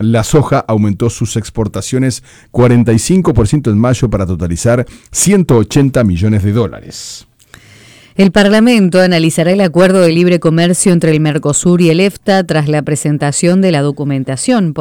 La soja aumentó sus exportaciones 45% en mayo para totalizar $180 millones. El Parlamento analizará el acuerdo de libre comercio entre el Mercosur y el EFTA tras la presentación de la documentación.